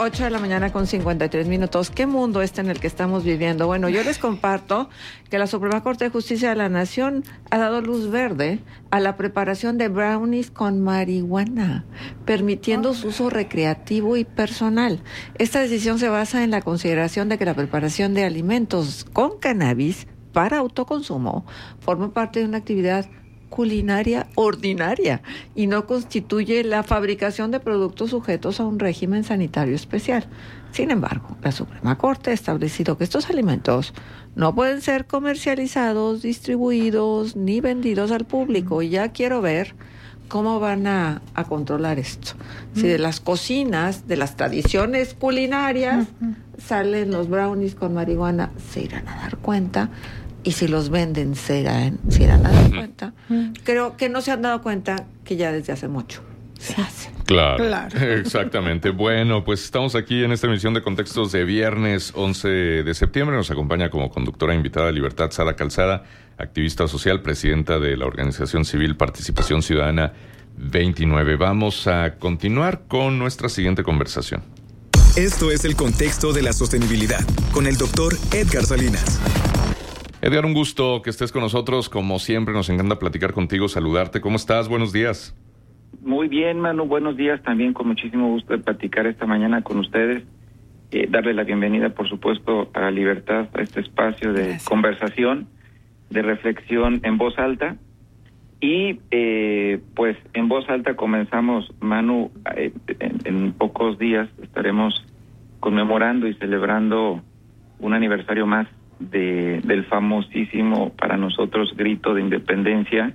8 de la mañana con 53 minutos. ¿Qué mundo en el que estamos viviendo? Bueno, yo les comparto que la Suprema Corte de Justicia de la Nación ha dado luz verde a la preparación de brownies con marihuana, permitiendo su uso recreativo y personal. Esta decisión se basa en la consideración de que la preparación de alimentos con cannabis para autoconsumo forma parte de una actividad culinaria ordinaria y no constituye la fabricación de productos sujetos a un régimen sanitario especial. Sin embargo, la Suprema Corte ha establecido que estos alimentos no pueden ser comercializados, distribuidos ni vendidos al público. Y ya quiero ver cómo van a controlar esto. Si de las cocinas, de las tradiciones culinarias, salen los brownies con marihuana, se irán a dar cuenta. Y si los venden, se irán a dar cuenta. Creo que no se han dado cuenta que ya desde hace mucho se hace. Claro, exactamente. Bueno, pues estamos aquí en esta emisión de Contextos de viernes 11 de septiembre. Nos acompaña como conductora invitada de Libertad Sara Calzada, activista social, presidenta de la organización civil Participación Ciudadana 29. Vamos a continuar con nuestra siguiente conversación. Esto es el Contexto de la Sostenibilidad con el doctor Edgar Salinas. Edgar, un gusto que estés con nosotros. Como siempre, nos encanta platicar contigo, saludarte. ¿Cómo estás? Buenos días. Muy bien, Manu. Buenos días. También con muchísimo gusto de platicar esta mañana con ustedes. Darle la bienvenida, por supuesto, a Libertad, a este espacio de conversación, de reflexión en voz alta. Y, pues, en voz alta comenzamos, Manu, en pocos días estaremos conmemorando y celebrando un aniversario más del famosísimo para nosotros grito de independencia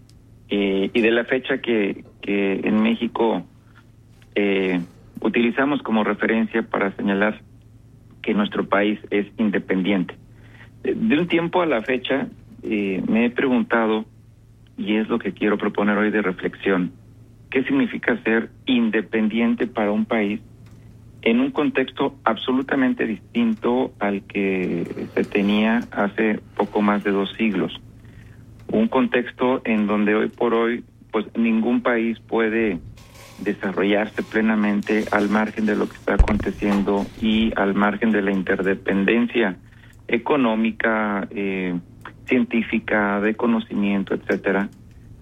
y de la fecha que en México utilizamos como referencia para señalar que nuestro país es independiente. De un tiempo a la fecha me he preguntado, y es lo que quiero proponer hoy de reflexión, ¿qué significa ser independiente para un país en un contexto absolutamente distinto al que se tenía hace poco más de 2 siglos? Un contexto en donde hoy por hoy, pues ningún país puede desarrollarse plenamente al margen de lo que está aconteciendo y al margen de la interdependencia económica, científica, de conocimiento, etcétera,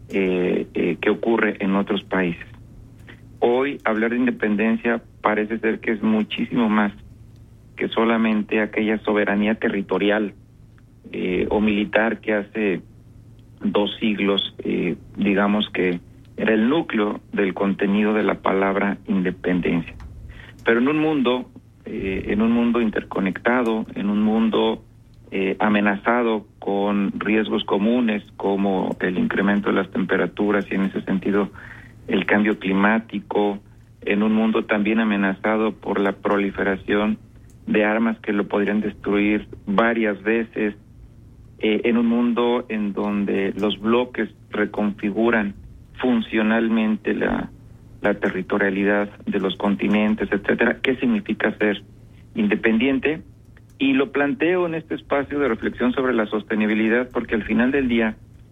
que ocurre en otros países. Hoy hablar de independencia parece ser que es muchísimo más que solamente aquella soberanía territorial o militar que hace 2 siglos, digamos que era el núcleo del contenido de la palabra independencia. Pero en un mundo interconectado, en un mundo amenazado con riesgos comunes como el incremento de las temperaturas y en ese sentido el cambio climático, en un mundo también amenazado por la proliferación de armas que lo podrían destruir varias veces, en un mundo en donde los bloques reconfiguran funcionalmente la territorialidad de los continentes, etcétera. ¿Qué significa ser independiente? Y lo planteo en este espacio de reflexión sobre la sostenibilidad porque al final del día,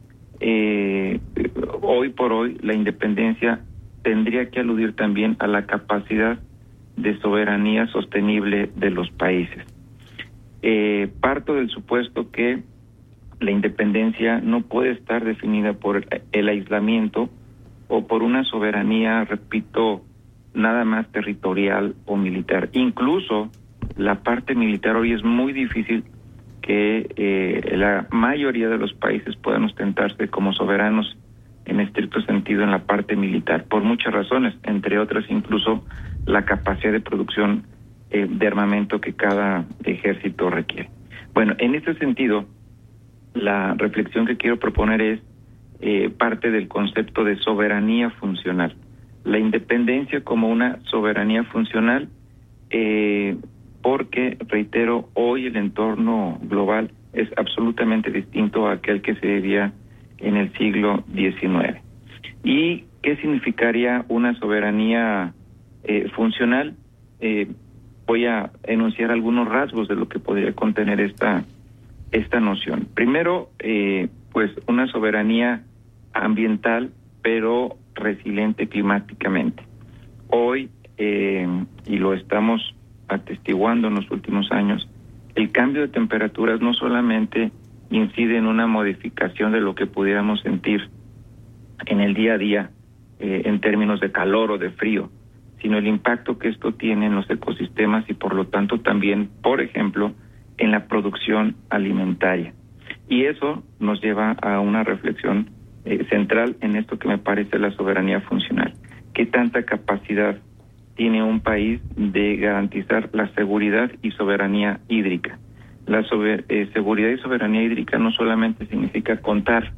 hoy por hoy, la independencia tendría que aludir también a la capacidad de soberanía sostenible de los países. Parto del supuesto que la independencia no puede estar definida por el aislamiento o por una soberanía, repito, nada más territorial o militar. Incluso la parte militar hoy es muy difícil que la mayoría de los países puedan ostentarse como soberanos en estricto sentido en la parte militar, por muchas razones, entre otras incluso la capacidad de producción de armamento que cada ejército requiere. Bueno, en este sentido, la reflexión que quiero proponer es parte del concepto de soberanía funcional. La independencia como una soberanía funcional, porque, reitero, hoy el entorno global es absolutamente distinto a aquel que se vivía en el siglo XIX. ¿Y qué significaría una soberanía funcional? Voy a enunciar algunos rasgos de lo que podría contener esta noción. Primero, pues una soberanía ambiental, pero resiliente climáticamente. Hoy y lo estamos atestiguando en los últimos años, el cambio de temperaturas no solamente incide en una modificación de lo que pudiéramos sentir en el día a día, en términos de calor o de frío, sino el impacto que esto tiene en los ecosistemas y por lo tanto también, por ejemplo, en la producción alimentaria. Y eso nos lleva a una reflexión central en esto que me parece la soberanía funcional. ¿Qué tanta capacidad tiene un país de garantizar la seguridad y soberanía hídrica? La seguridad y soberanía hídrica no solamente significa contar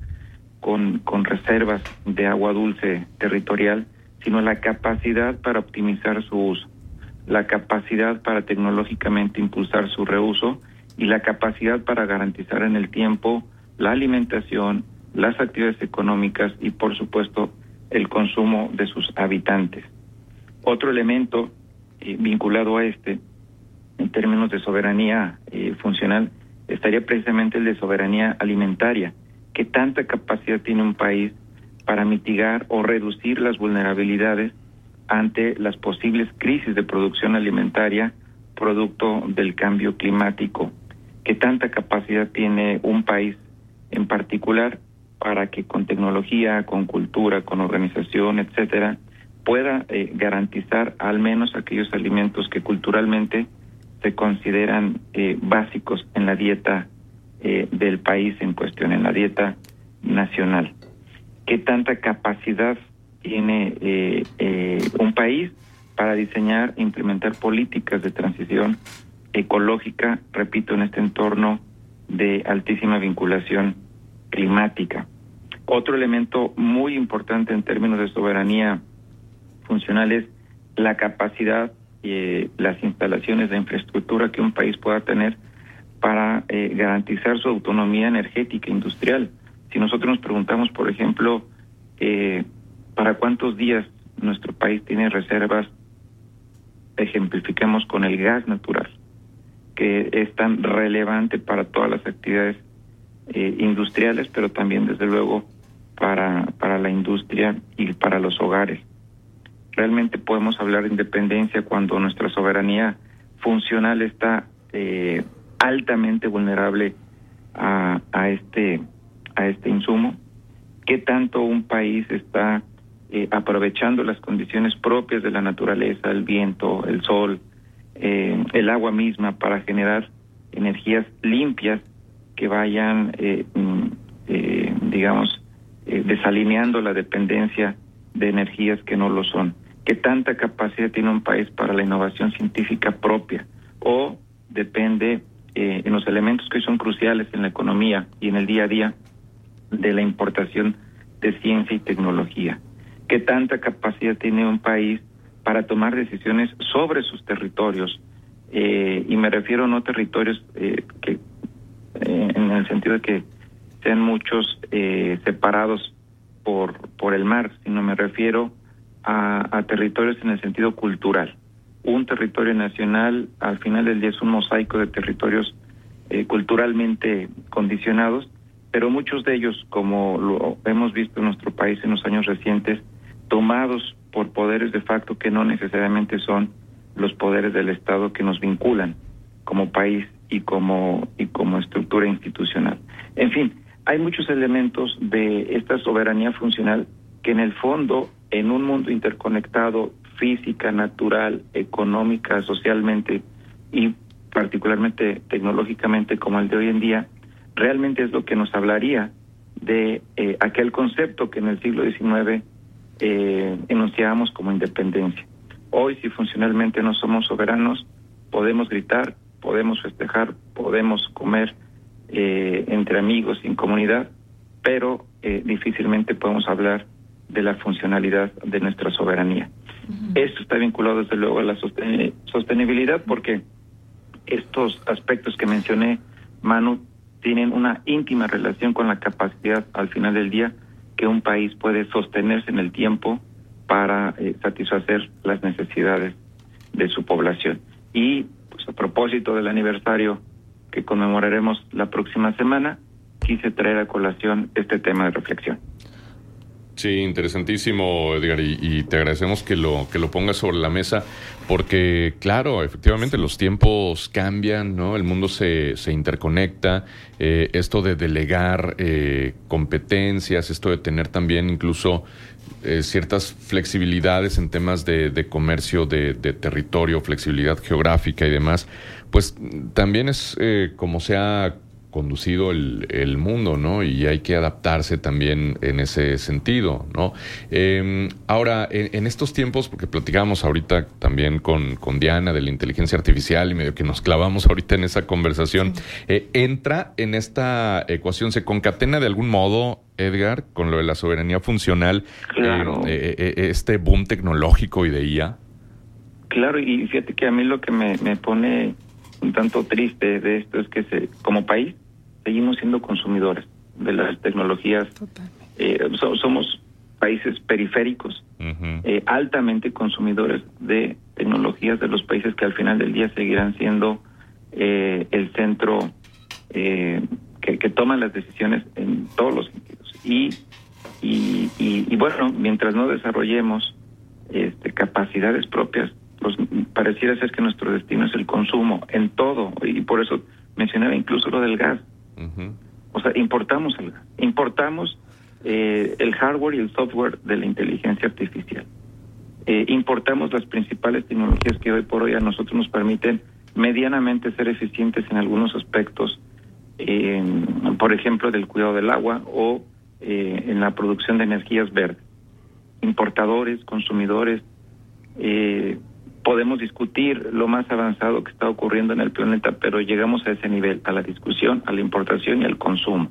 con reservas de agua dulce territorial, sino la capacidad para optimizar su uso, la capacidad para tecnológicamente impulsar su reuso y la capacidad para garantizar en el tiempo la alimentación, las actividades económicas y, por supuesto, el consumo de sus habitantes. Otro elemento vinculado a este, en términos de soberanía funcional, estaría precisamente el de soberanía alimentaria. ¿Qué tanta capacidad tiene un país para mitigar o reducir las vulnerabilidades ante las posibles crisis de producción alimentaria producto del cambio climático? ¿Qué tanta capacidad tiene un país en particular para que con tecnología, con cultura, con organización, etcétera, pueda garantizar al menos aquellos alimentos que culturalmente se consideran básicos en la dieta del país en cuestión, en la dieta nacional? ¿Qué tanta capacidad tiene un país para diseñar e implementar políticas de transición ecológica, repito, en este entorno de altísima vinculación climática? Otro elemento muy importante en términos de soberanía funcional es la capacidad y las instalaciones de infraestructura que un país pueda tener para garantizar su autonomía energética industrial. Si nosotros nos preguntamos, por ejemplo, ¿para cuántos días nuestro país tiene reservas? Ejemplifiquemos con el gas natural, que es tan relevante para todas las actividades industriales, pero también, desde luego, para la industria y para los hogares. Realmente podemos hablar de independencia cuando nuestra soberanía funcional está altamente vulnerable a este insumo. ¿Qué tanto un país está aprovechando las condiciones propias de la naturaleza, el viento, el sol, el agua misma, para generar energías limpias que vayan, desalineando la dependencia de energías que no lo son? ¿Qué tanta capacidad tiene un país para la innovación científica propia? ¿O depende en los elementos que hoy son cruciales en la economía y en el día a día de la importación de ciencia y tecnología? ¿Qué tanta capacidad tiene un país para tomar decisiones sobre sus territorios? Y me refiero no a territorios que en el sentido de que sean muchos separados por el mar, sino me refiero a territorios en el sentido cultural. Un territorio nacional, al final del día, es un mosaico de territorios culturalmente condicionados, pero muchos de ellos, como lo hemos visto en nuestro país en los años recientes, tomados por poderes de facto que no necesariamente son los poderes del Estado que nos vinculan como país y como estructura institucional. En fin, hay muchos elementos de esta soberanía funcional que en el fondo, en un mundo interconectado, física, natural, económica, socialmente y particularmente tecnológicamente como el de hoy en día, realmente es lo que nos hablaría de aquel concepto que en el siglo XIX enunciábamos como independencia. Hoy, si funcionalmente no somos soberanos, podemos gritar, podemos festejar, podemos comer entre amigos, en comunidad, pero difícilmente podemos hablar de la funcionalidad de nuestra soberanía. Uh-huh. Esto está vinculado desde luego a la sostenibilidad, porque estos aspectos que mencioné, Manu, tienen una íntima relación con la capacidad al final del día que un país puede sostenerse en el tiempo para satisfacer las necesidades de su población. Y pues, a propósito del aniversario que conmemoraremos la próxima semana, quise traer a colación este tema de reflexión. Sí, interesantísimo, Edgar, y te agradecemos que lo pongas sobre la mesa, porque claro, efectivamente los tiempos cambian, ¿no? El mundo se interconecta, esto de delegar competencias, esto de tener también incluso ciertas flexibilidades en temas de comercio, de territorio, flexibilidad geográfica y demás, pues también es como se ha conducido el mundo, ¿no? Y hay que adaptarse también en ese sentido, ¿no? Ahora, en estos tiempos, porque platicábamos ahorita también con Diana de la inteligencia artificial y medio que nos clavamos ahorita en esa conversación, entra en esta ecuación, se concatena de algún modo, Edgar, con lo de la soberanía funcional, claro. Este boom tecnológico y de IA. Claro, y fíjate que a mí lo que me pone un tanto triste de esto es que como país seguimos siendo consumidores de las tecnologías. Somos países periféricos, altamente consumidores de tecnologías de los países que al final del día seguirán siendo el centro que toman las decisiones en todos los sentidos. Y bueno, mientras no desarrollemos capacidades propias, pues pareciera ser que nuestro destino es el consumo en todo, y por eso mencionaba incluso lo del gas. O sea, importamos el gas, importamos el hardware y el software de la inteligencia artificial, importamos las principales tecnologías que hoy por hoy a nosotros nos permiten medianamente ser eficientes en algunos aspectos, por ejemplo, del cuidado del agua o en la producción de energías verdes. Importadores, consumidores, podemos discutir lo más avanzado que está ocurriendo en el planeta, pero llegamos a ese nivel, a la discusión, a la importación y al consumo.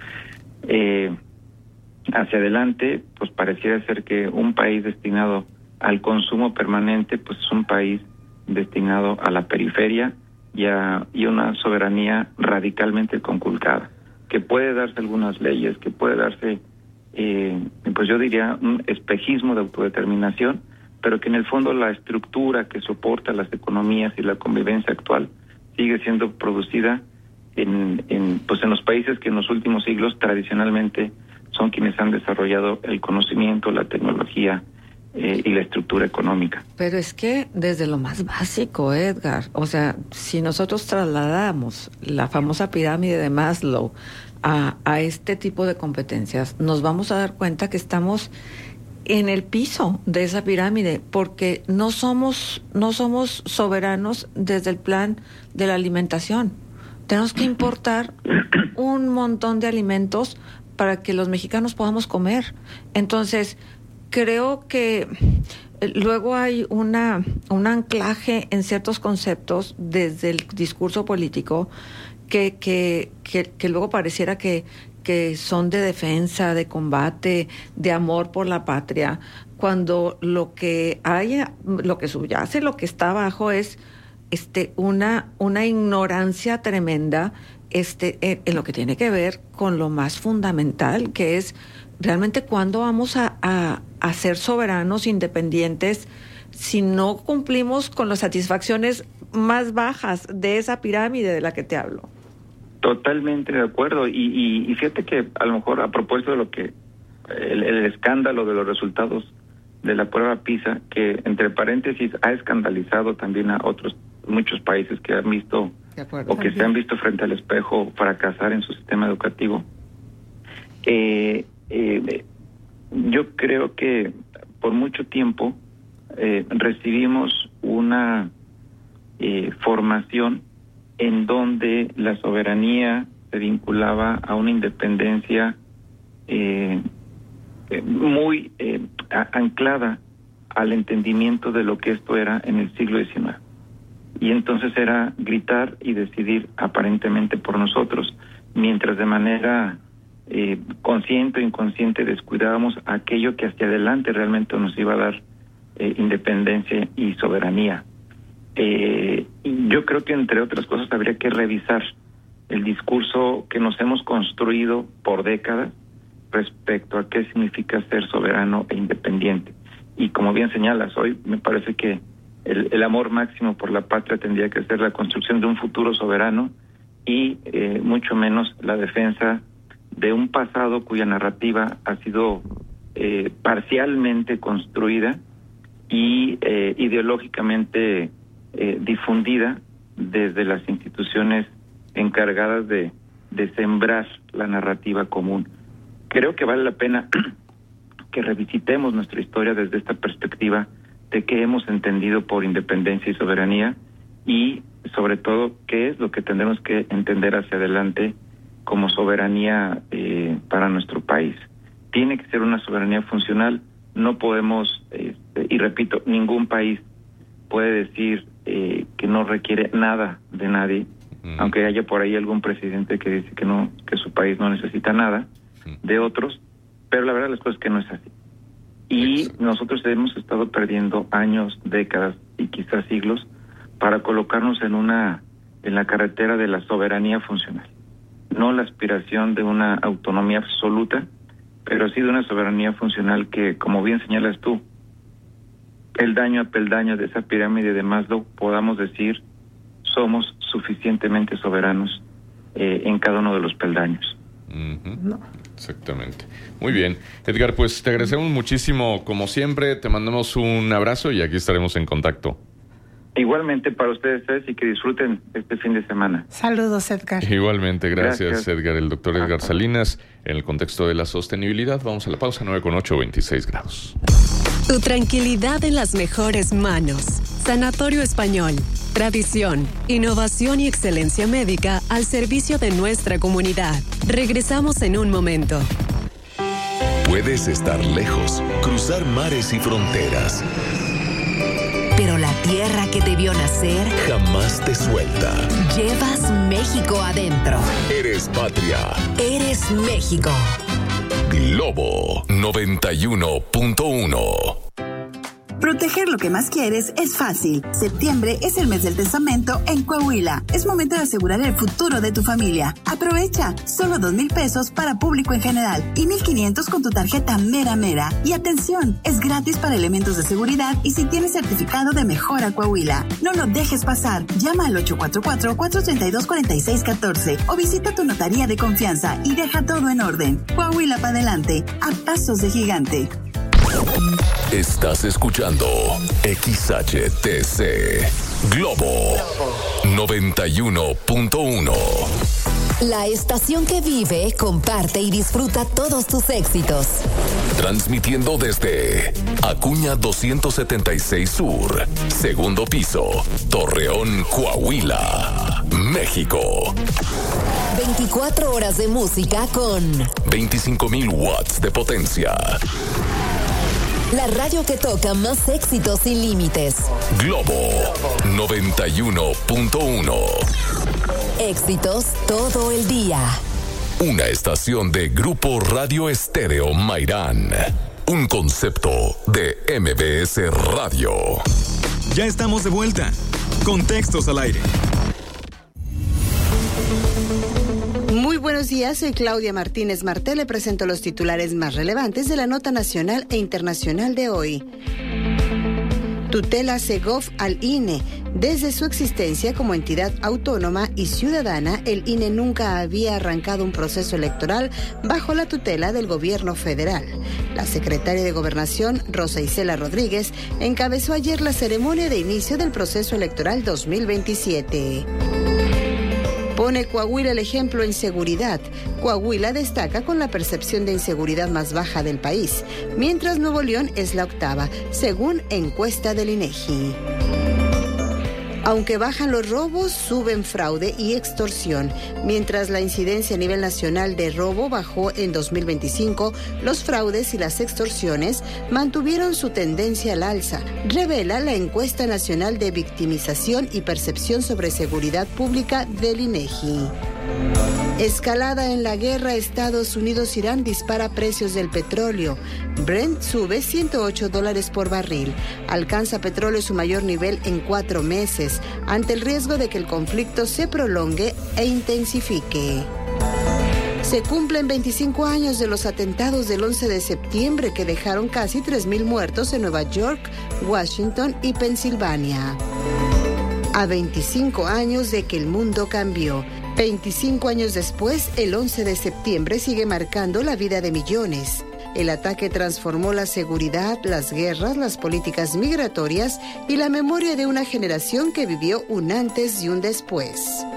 Hacia adelante, pues pareciera ser que un país destinado al consumo permanente, pues es un país destinado a la periferia y una soberanía radicalmente conculcada, que puede darse algunas leyes, que puede darse, pues yo diría, un espejismo de autodeterminación, pero que en el fondo la estructura que soporta las economías y la convivencia actual sigue siendo producida en los países que en los últimos siglos tradicionalmente son quienes han desarrollado el conocimiento, la tecnología y la estructura económica. Pero es que desde lo más básico, Edgar, o sea, si nosotros trasladamos la famosa pirámide de Maslow a este tipo de competencias, nos vamos a dar cuenta que estamos en el piso de esa pirámide, porque no somos soberanos desde el plan de la alimentación. Tenemos que importar un montón de alimentos para que los mexicanos podamos comer. Entonces, creo que luego hay un anclaje en ciertos conceptos desde el discurso político que luego pareciera que son de defensa, de combate, de amor por la patria, cuando lo que subyace, lo que está abajo es una ignorancia tremenda en lo que tiene que ver con lo más fundamental, que es realmente cuándo vamos a ser soberanos, independientes, si no cumplimos con las satisfacciones más bajas de esa pirámide de la que te hablo. Totalmente de acuerdo, y fíjate que a lo mejor a propósito de lo que el escándalo de los resultados de la prueba PISA, que entre paréntesis ha escandalizado también a muchos países que han visto o que se han visto frente al espejo fracasar en su sistema educativo. Yo creo que por mucho tiempo recibimos una formación en donde la soberanía se vinculaba a una independencia muy anclada al entendimiento de lo que esto era en el siglo XIX. Y entonces era gritar y decidir aparentemente por nosotros, mientras de manera consciente o inconsciente descuidábamos aquello que hacia adelante realmente nos iba a dar independencia y soberanía. Yo creo que entre otras cosas habría que revisar el discurso que nos hemos construido por décadas respecto a qué significa ser soberano e independiente. Y como bien señalas, hoy me parece que el amor máximo por la patria tendría que ser la construcción de un futuro soberano y mucho menos la defensa de un pasado cuya narrativa ha sido parcialmente construida y ideológicamente difundida desde las instituciones encargadas de sembrar la narrativa común. Creo que vale la pena que revisitemos nuestra historia desde esta perspectiva de qué hemos entendido por independencia y soberanía, y sobre todo qué es lo que tendremos que entender hacia adelante como soberanía para nuestro país. Tiene que ser una soberanía funcional. No podemos, y repito, ningún país puede decir que no requiere nada de nadie, aunque haya por ahí algún presidente que dice que no, que su país no necesita nada de otros, pero la verdad las cosas es que no es así. Y nosotros hemos estado perdiendo años, décadas y quizás siglos para colocarnos en la carretera de la soberanía funcional. No la aspiración de una autonomía absoluta, pero sí de una soberanía funcional que, como bien señalas tú, peldaño a peldaño de esa pirámide de Maslow, podamos decir, somos suficientemente soberanos en cada uno de los peldaños. No. Exactamente. Muy bien. Edgar, pues te agradecemos muchísimo, como siempre, te mandamos un abrazo y aquí estaremos en contacto. Igualmente para ustedes y que disfruten este fin de semana. Saludos, Edgar. Igualmente, gracias. Edgar, el doctor Edgar Salinas, en el contexto de la sostenibilidad. Vamos a la pausa, 9:08, 26 grados. Tu tranquilidad en las mejores manos. Sanatorio Español. Tradición, innovación y excelencia médica al servicio de nuestra comunidad. Regresamos en un momento. Puedes estar lejos, cruzar mares y fronteras, pero la tierra que te vio nacer jamás te suelta. Llevas México adentro. Eres patria. Eres México. Globo 91.1. Proteger lo que más quieres es fácil. Septiembre es el mes del testamento en Coahuila. Es momento de asegurar el futuro de tu familia. Aprovecha. Solo 2,000 pesos para público en general y 1,500 con tu tarjeta Mera Mera. Y atención, es gratis para elementos de seguridad y si tienes certificado de Mejora Coahuila. No lo dejes pasar. Llama al 844-432-4614 o visita tu notaría de confianza y deja todo en orden. Coahuila para adelante, a pasos de gigante. Estás escuchando XHTC Globo 91.1. La estación que vive, comparte y disfruta todos tus éxitos. Transmitiendo desde Acuña 276 Sur, segundo piso, Torreón, Coahuila, México. 24 horas de música con 25,000 watts de potencia. La radio que toca más éxitos sin límites. Globo 91.1. Éxitos todo el día. Una estación de Grupo Radio Estéreo Mairán. Un concepto de MBS Radio. Ya estamos de vuelta. Contextos al aire. Muy buenos días, soy Claudia Martínez Martel. Le presento los titulares más relevantes de la nota nacional e internacional de hoy. Tutela Segov al INE. Desde su existencia como entidad autónoma y ciudadana, el INE nunca había arrancado un proceso electoral bajo la tutela del gobierno federal. La secretaria de Gobernación, Rosa Isela Rodríguez, encabezó ayer la ceremonia de inicio del proceso electoral 2027. Pone Coahuila el ejemplo en seguridad. Coahuila destaca con la percepción de inseguridad más baja del país, mientras Nuevo León es la octava, según encuesta del INEGI. Aunque bajan los robos, suben fraude y extorsión. Mientras la incidencia a nivel nacional de robo bajó en 2025, los fraudes y las extorsiones mantuvieron su tendencia al alza, revela la encuesta nacional de victimización y percepción sobre seguridad pública del INEGI. Escalada en la guerra, Estados Unidos-Irán dispara precios del petróleo. Brent sube $108 por barril. Alcanza petróleo su mayor nivel en 4 meses, ante el riesgo de que el conflicto se prolongue e intensifique. Se cumplen 25 años de los atentados del 11 de septiembre que dejaron casi 3,000 muertos en Nueva York, Washington y Pensilvania. A 25 años de que el mundo cambió. 25 años después, el 11 de septiembre sigue marcando la vida de millones. El ataque transformó la seguridad, las guerras, las políticas migratorias y la memoria de una generación que vivió un antes y un después.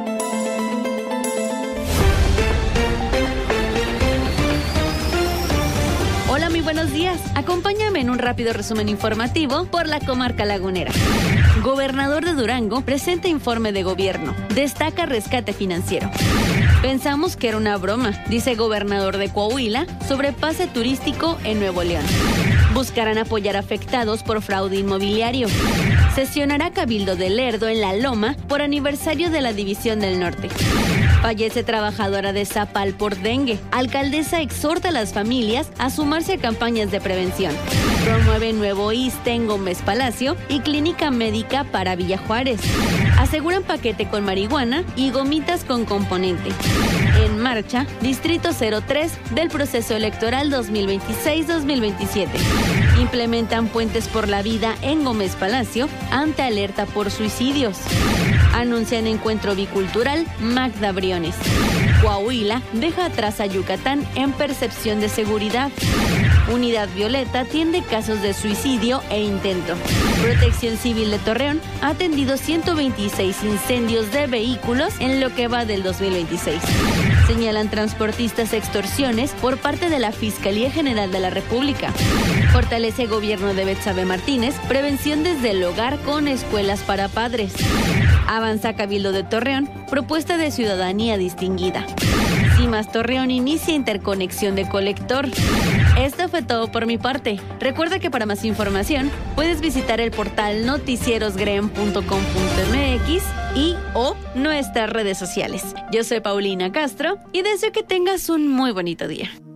Hola, muy buenos días. Acompáñame en un rápido resumen informativo por la comarca lagunera. Gobernador de Durango presenta informe de gobierno. Destaca rescate financiero. Pensamos que era una broma, dice gobernador de Coahuila sobre pase turístico en Nuevo León. Buscarán apoyar afectados por fraude inmobiliario. Sesionará Cabildo de Lerdo en La Loma por aniversario de la División del Norte. Fallece trabajadora de Zapal por dengue. Alcaldesa exhorta a las familias a sumarse a campañas de prevención. Promueve nuevo ISSSTE en Gómez Palacio y clínica médica para Villa Juárez. Aseguran paquete con marihuana y gomitas con componente. En marcha, Distrito 03 del proceso electoral 2026-2027. Implementan puentes por la vida en Gómez Palacio ante alerta por suicidios. Anuncian encuentro bicultural Magda Briones. Coahuila deja atrás a Yucatán en percepción de seguridad. Unidad Violeta atiende casos de suicidio e intento. Protección Civil de Torreón ha atendido 126 incendios de vehículos en lo que va del 2026. Señalan transportistas extorsiones por parte de la Fiscalía General de la República. Fortalece gobierno de Betsabe Martínez, prevención desde el hogar con escuelas para padres. Avanza Cabildo de Torreón, propuesta de ciudadanía distinguida. CIMAS Torreón inicia interconexión de colector. Esto fue todo por mi parte. Recuerda que para más información puedes visitar el portal noticierosgreen.com.mx y o nuestras redes sociales. Yo soy Paulina Castro y deseo que tengas un muy bonito día.